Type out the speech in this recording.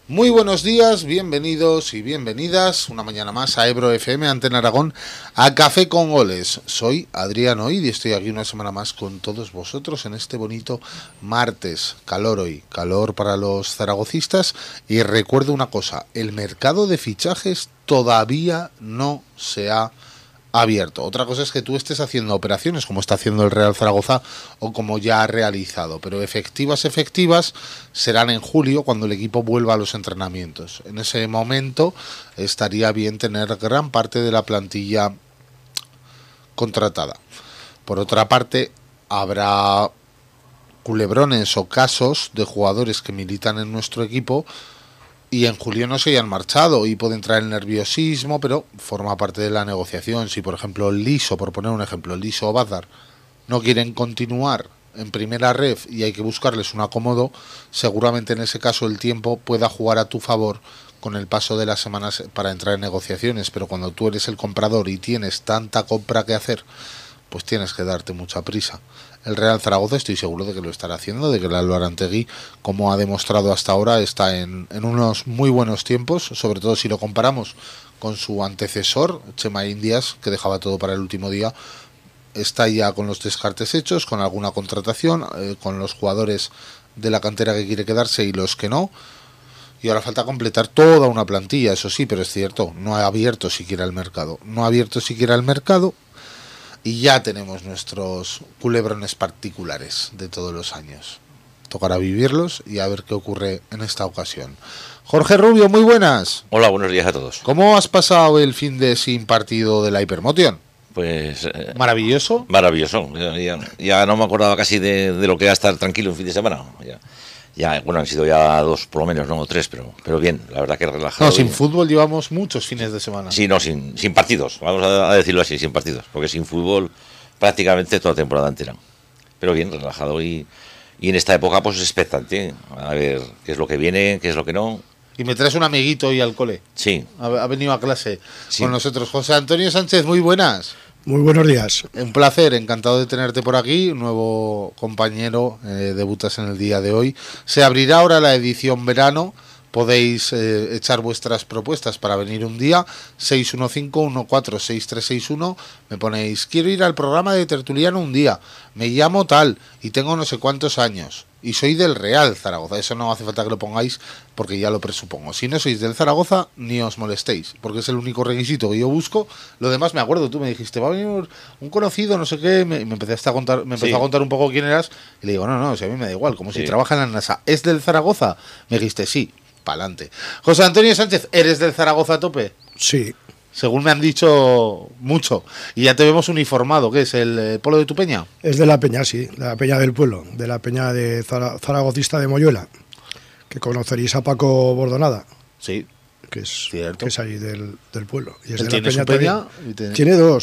Muy buenos días, bienvenidos y bienvenidas una mañana más a Ebro FM, Antena Aragón, a Café con Goles. Soy Adrián Oid y estoy aquí una semana más con todos vosotros en este bonito martes. Calor hoy, calor para los zaragocistas. Y recuerdo una cosa, el mercado de fichajes todavía no se ha abierto. Otra cosa es que tú estés haciendo operaciones como está haciendo el Real Zaragoza o como ya ha realizado, pero efectivas serán en julio cuando el equipo vuelva a los entrenamientos. En ese momento estaría bien tener gran parte de la plantilla contratada. Por otra parte, habrá culebrones o casos de jugadores que militan en nuestro equipo y en julio no se hayan marchado y puede entrar el nerviosismo, pero forma parte de la negociación. Si por ejemplo Liso, por poner un ejemplo, Liso o Bazar no quieren continuar en primera ref y hay que buscarles un acomodo, seguramente en ese caso el tiempo pueda jugar a tu favor con el paso de las semanas para entrar en negociaciones, pero cuando tú eres el comprador y tienes tanta compra que hacer, pues tienes que darte mucha prisa. El Real Zaragoza estoy seguro de que lo estará haciendo, de que el Álvaro Arantegui, como ha demostrado hasta ahora, está en unos muy buenos tiempos, sobre todo si lo comparamos con su antecesor, Chema Indias, que dejaba todo para el último día. Está ya con los descartes hechos, con alguna contratación, con los jugadores de la cantera que quiere quedarse y los que no. Y ahora falta completar toda una plantilla, eso sí, pero es cierto, no ha abierto siquiera el mercado. No ha abierto siquiera el mercado. Y ya tenemos nuestros culebrones particulares de todos los años. Tocará vivirlos y a ver qué ocurre en esta ocasión. Jorge Rubio, muy buenas. Hola, buenos días a todos. ¿Cómo has pasado el fin de sin partido de la Hypermotion? Pues... ¿Maravilloso? Maravilloso. Ya no me acordaba casi de lo que era estar tranquilo un fin de semana. Ya, bueno, han sido ya dos, por lo menos, no tres, pero bien, la verdad que relajado. No, sin fútbol llevamos muchos fines de semana. Sí, no, sin partidos, vamos a decirlo así, sin partidos, porque sin fútbol prácticamente toda temporada entera. Pero bien, relajado y en esta época pues expectante, a ver qué es lo que viene, qué es lo que no. Y me traes un amiguito hoy al cole. Sí. Ha venido a clase con nosotros. José Antonio Sánchez, muy buenas. Muy buenos días. Un placer, encantado de tenerte por aquí, un nuevo compañero, debutas en el día de hoy. Se abrirá ahora la edición verano, podéis echar vuestras propuestas para venir un día, 615-146361, me ponéis, quiero ir al programa de Tertuliano un día, me llamo tal y tengo no sé cuántos años. Y soy del Real Zaragoza, eso no hace falta que lo pongáis porque ya lo presupongo. Si no sois del Zaragoza, ni os molestéis, porque es el único requisito que yo busco. Lo demás me acuerdo, tú me dijiste, va a venir un conocido, no sé qué, me empezaste a contar, me empezó a contar un poco quién eras, y le digo, no, si a mí me da igual, como si trabaja en la NASA. ¿Es del Zaragoza? Me dijiste, sí, pa'lante. José Antonio Sánchez, ¿eres del Zaragoza a tope? Sí. Según me han dicho mucho. Y ya te vemos uniformado. ¿Qué es? ¿El polo de tu peña? Es de la peña, sí. De la peña del pueblo. De la peña de zaragocista de Moyuela. Que conoceréis a Paco Bordonada. Sí. Que es ahí del pueblo. Y es ¿Él de tiene la peña su peña? Tiene dos.